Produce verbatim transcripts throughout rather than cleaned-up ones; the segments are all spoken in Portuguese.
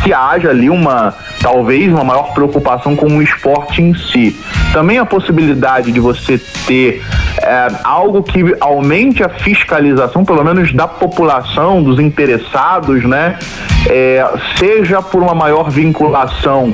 se haja ali uma, talvez, uma maior preocupação com o esporte em si. Também a possibilidade de você ter é, algo que aumente a fiscalização, pelo menos da população, dos interessados, né? É, seja por uma maior vinculação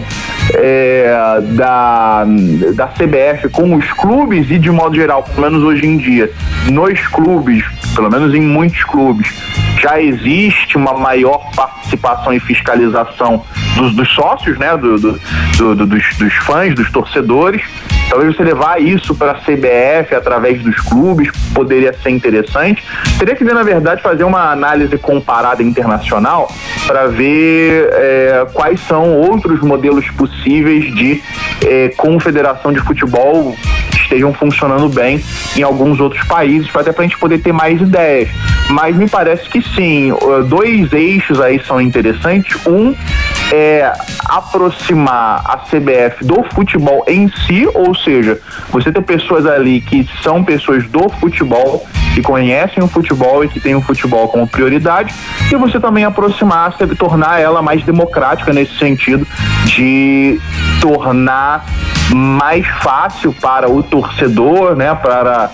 é, da, da C B F com os clubes e, de modo geral, pelo menos hoje em dia, nos clubes, pelo menos em muitos clubes, já existe uma maior participação e fiscalização dos, dos sócios, né? Do, do, do, do, dos, dos fãs, dos torcedores. Talvez você levar isso para a C B F através dos clubes poderia ser interessante. Teria que ver, na verdade, fazer uma análise comparada internacional para ver é, quais são outros modelos possíveis de é, confederação de futebol que estejam funcionando bem em alguns outros países, até para a gente poder ter mais ideias. Mas me parece que sim, dois eixos aí são interessantes. Um é aproximar a C B F do futebol em si, ou seja, você ter pessoas ali que são pessoas do futebol, que conhecem o futebol e que têm o futebol como prioridade, e você também aproximar, tornar ela mais democrática nesse sentido de tornar mais fácil para o torcedor, né, para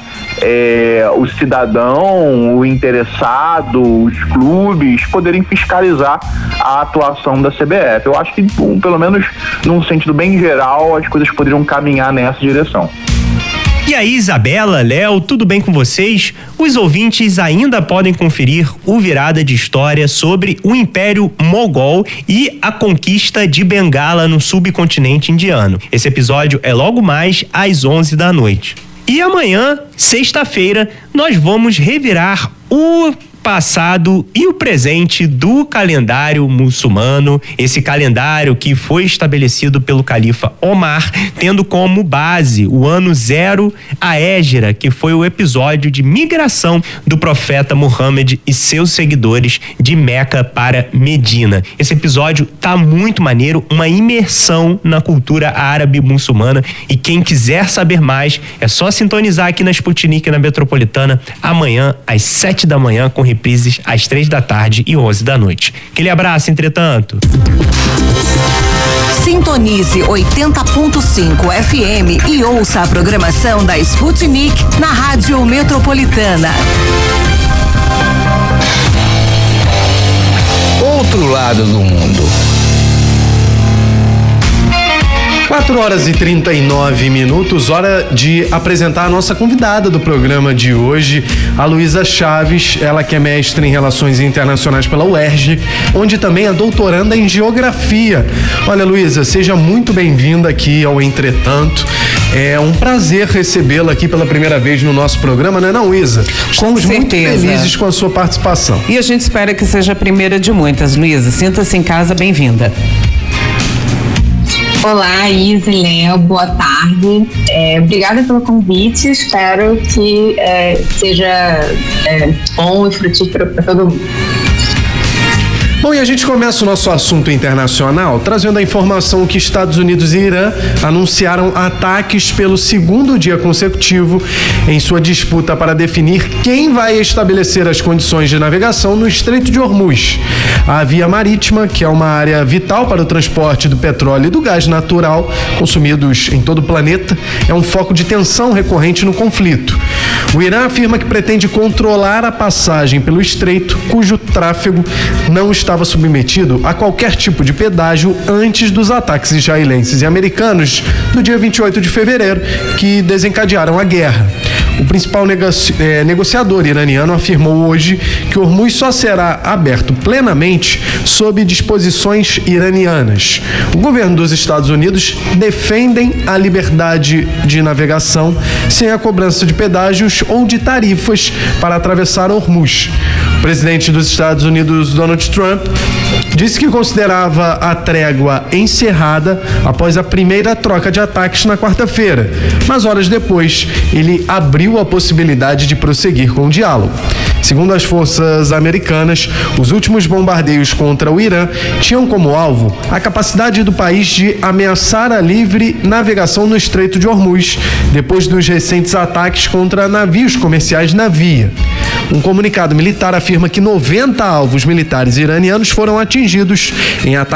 é, o cidadão, o interessado, os clubes poderem fiscalizar a atuação da C B F. Eu acho que, um, pelo menos num sentido bem geral, as coisas poderiam caminhar nessa direção. E aí, Isabela, Léo, tudo bem com vocês? Os ouvintes ainda podem conferir o Virada de História sobre o Império Mogol e a conquista de Bengala no subcontinente indiano. Esse episódio é logo mais às onze da noite. E amanhã, sexta-feira, nós vamos revirar o passado e o presente do calendário muçulmano, esse calendário que foi estabelecido pelo califa Omar, tendo como base o ano zero, a Hégira, que foi o episódio de migração do profeta Muhammad e seus seguidores de Meca para Medina. Esse episódio tá muito maneiro, uma imersão na cultura árabe muçulmana, e quem quiser saber mais é só sintonizar aqui na Sputnik, na Metropolitana, amanhã às sete da manhã, com reprises às três da tarde e onze da noite. Aquele abraço, entretanto. Sintonize oitenta ponto cinco F M e ouça a programação da Sputnik na Rádio Metropolitana. Outro lado do mundo. quatro horas e trinta e nove minutos, hora de apresentar a nossa convidada do programa de hoje, a Luísa Chaves, ela que é mestre em Relações Internacionais pela U E R J, onde também é doutoranda em Geografia. Olha, Luísa, seja muito bem-vinda aqui ao Entretanto. É um prazer recebê-la aqui pela primeira vez no nosso programa, não é não, Luísa? Estamos muito felizes com a sua participação. E a gente espera que seja a primeira de muitas, Luísa. Sinta-se em casa, bem-vinda. Olá, Isa e Léo, boa tarde. É, obrigada pelo convite. Espero que é, seja é, bom e frutífero para todo mundo. Bom, e a gente começa o nosso assunto internacional trazendo a informação que Estados Unidos e Irã anunciaram ataques pelo segundo dia consecutivo em sua disputa para definir quem vai estabelecer as condições de navegação no Estreito de Hormuz. A via marítima, que é uma área vital para o transporte do petróleo e do gás natural consumidos em todo o planeta, é um foco de tensão recorrente no conflito. O Irã afirma que pretende controlar a passagem pelo estreito, cujo tráfego não estava submetido a qualquer tipo de pedágio antes dos ataques israelenses e americanos do dia vinte e oito de fevereiro, que desencadearam a guerra. O principal negoci- eh, negociador iraniano afirmou hoje que Hormuz só será aberto plenamente sob disposições iranianas. O governo dos Estados Unidos defendem a liberdade de navegação sem a cobrança de pedágios ou de tarifas para atravessar Hormuz. O presidente dos Estados Unidos, Donald Trump, disse que considerava a trégua encerrada após a primeira troca de ataques na quarta-feira, mas horas depois ele abriu a possibilidade de prosseguir com o diálogo. Segundo as forças americanas, os últimos bombardeios contra o Irã tinham como alvo a capacidade do país de ameaçar a livre navegação no Estreito de Hormuz, depois dos recentes ataques contra navios comerciais na via. Um comunicado militar afirma que noventa alvos militares iranianos foram atingidos em ataques